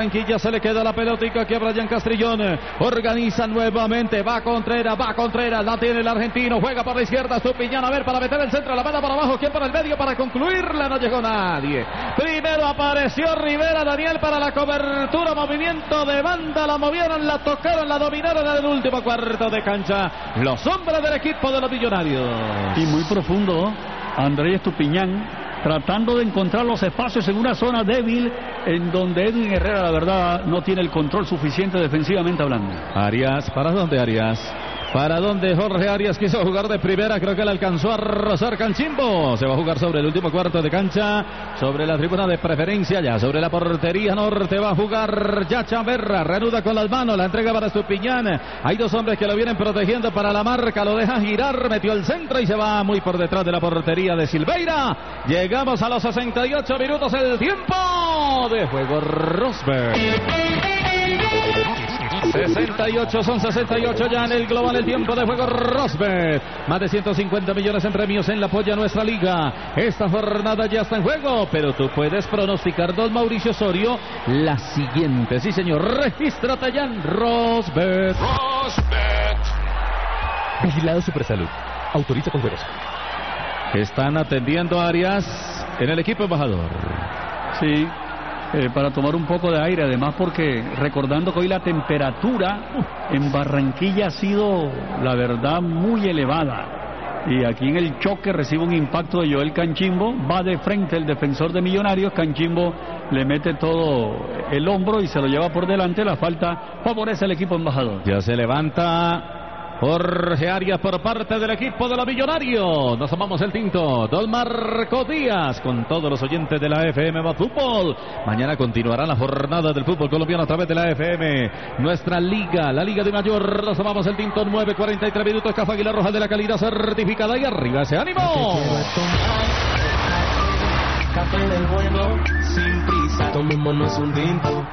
Barranquilla se le queda la pelotica aquí a Brian Castrillón. Organiza nuevamente. Va Contreras. La tiene el argentino. Juega por la izquierda. Estupiñán. A ver, para meter el centro. La manda para abajo. ¿Quién para el medio? Para concluirla. No llegó nadie. Primero apareció Rivera Daniel para la cobertura. Movimiento de banda. La movieron, la tocaron, la dominaron en el último cuarto de cancha. Los hombres del equipo de los Millonarios. Y muy profundo. Andrés Estupiñán, tratando de encontrar los espacios en una zona débil en donde Edwin Herrera, la verdad, no tiene el control suficiente defensivamente hablando. Arias, ¿para dónde Arias? ¿Para dónde Jorge Arias quiso jugar de primera? Creo que le alcanzó a rozar Canchimbo. Se va a jugar sobre el último cuarto de cancha, sobre la tribuna de preferencia, ya sobre la portería norte va a jugar ya Chaverra. Reanuda con las manos, la entrega para Estupiñán. Hay dos hombres que lo vienen protegiendo para la marca, lo deja girar, metió el centro y se va muy por detrás de la portería de Silveira. Llegamos a los 68 minutos, el tiempo de juego. Rosberg. 68, son 68 ya en el global, el tiempo de juego. Rosberg, más de 150 millones en premios en la polla nuestra liga. Esta jornada ya está en juego, pero tú puedes pronosticar, don Mauricio Osorio, la siguiente. Sí, señor, regístrate ya en Rosberg. Vigilado Supersalud. Autoriza con juegos. Están atendiendo a Arias en el equipo embajador. Sí. Para tomar un poco de aire, además porque recordando que hoy la temperatura en Barranquilla ha sido, la verdad, muy elevada. Y aquí en el choque recibe un impacto de Joel Canchimbo, va de frente el defensor de Millonarios, Canchimbo le mete todo el hombro y se lo lleva por delante, la falta favorece al equipo embajador. Ya se levanta Jorge Arias por parte del equipo de los Millonarios. Nos tomamos el tinto. Don Marco Díaz con todos los oyentes de la FM va Fútbol. Mañana continuará la jornada del fútbol colombiano a través de la FM. Nuestra liga, la Liga de Mayor. Nos tomamos el tinto. 9:43 minutos. Café Águila Roja de la calidad certificada. Y arriba ese ánimo. Café del bueno, sin prisa. Tomémonos un tinto.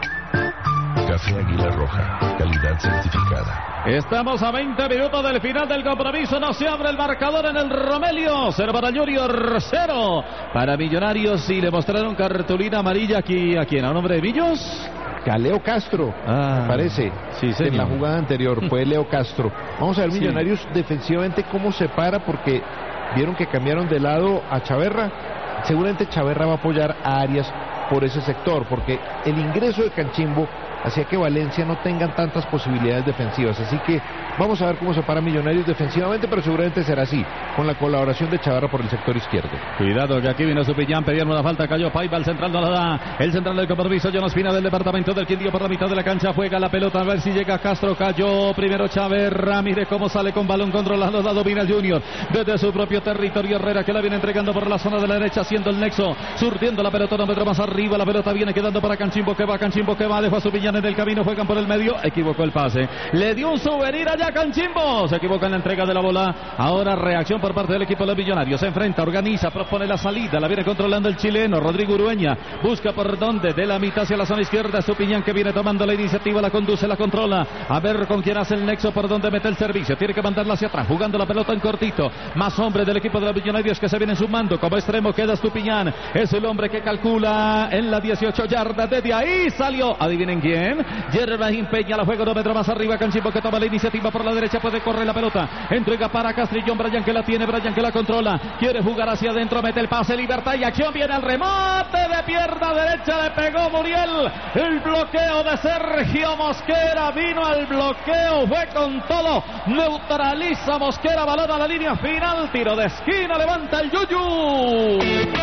Café Águila Roja, calidad certificada. Estamos a 20 minutos del final del compromiso. No se abre el marcador en el Romelio. 0 para Junior, 0 para Millonarios. Y le mostraron cartulina amarilla aquí. ¿A quién? ¿A un hombre de Millos? A Leo Castro, me parece. Sí, señor. En la jugada anterior fue Leo Castro. Vamos a ver Millonarios defensivamente cómo se para, porque vieron que cambiaron de lado a Chaverra. Seguramente Chaverra va a apoyar a Arias por ese sector, porque el ingreso de Canchimbo hacía que Valencia no tengan tantas posibilidades defensivas. Así que vamos a ver cómo se para Millonarios defensivamente, pero seguramente será así, con la colaboración de Chavarra por el sector izquierdo. Cuidado que aquí vino Estupiñán, pedían una falta, cayó Paiva, el central no la da. El central del compromiso, John Ospina del departamento del Quindío por la mitad de la cancha, juega la pelota, a ver si llega Castro, cayó primero Chaverra, mire cómo sale con balón controlado, la domina el Junior desde su propio territorio. Herrera que la viene entregando por la zona de la derecha, haciendo el nexo, surtiendo la pelota 1 metro más arriba, la pelota viene quedando para Canchimbo que va, dejó a Estupiñán en el camino, juegan por el medio, equivocó el pase, le dio un souvenir allá Canchimbo, se equivoca en la entrega de la bola. Ahora reacción por parte del equipo de los Millonarios, se enfrenta, organiza, propone la salida, la viene controlando el chileno Rodrigo Urueña, busca por donde, de la mitad hacia la zona izquierda, Estupiñán que viene tomando la iniciativa, la conduce, la controla, a ver con quién hace el nexo, por donde mete el servicio, tiene que mandarla hacia atrás, jugando la pelota en cortito, más hombres del equipo de los Millonarios que se vienen sumando, como extremo queda Estupiñán, es el hombre que calcula en la 18 yardas, desde ahí salió, adivinen quién, Yerbajín Peña, la juega 2 metros más arriba, Canchimbo que toma la iniciativa por la derecha, puede correr la pelota, entrega para Castrillón, Brian que la tiene, Brian que la controla, quiere jugar hacia adentro, mete el pase, libertad y acción, viene el remate de pierna derecha, le pegó Muriel, el bloqueo de Sergio Mosquera, vino al bloqueo, fue con todo, neutraliza Mosquera, balón a la línea final, tiro de esquina, levanta el Yuyu.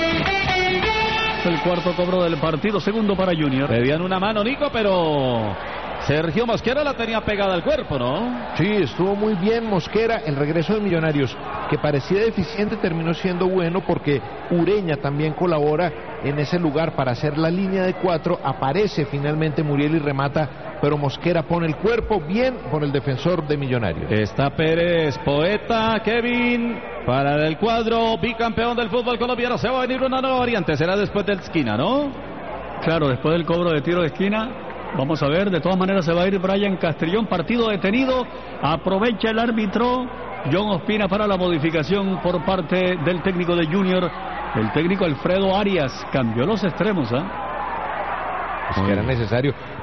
El cuarto cobro del partido, segundo para Junior. Pedían una mano, Nico, pero Sergio Mosquera la tenía pegada al cuerpo, ¿no? Sí, estuvo muy bien Mosquera. El regreso de Millonarios, que parecía deficiente, terminó siendo bueno porque Ureña también colabora en ese lugar para hacer la línea de 4. Aparece finalmente Muriel y remata, pero Mosquera pone el cuerpo bien por el defensor de Millonarios. Está Pérez, Poeta, Kevin, para el cuadro bicampeón del fútbol colombiano. Se va a venir una nueva variante, será después de la esquina, ¿no? Claro, después del cobro de tiro de esquina. Vamos a ver, de todas maneras se va a ir Brian Castrillón, partido detenido, aprovecha el árbitro John Ospina para la modificación por parte del técnico de Junior, el técnico Alfredo Arias, cambió los extremos, que era necesario.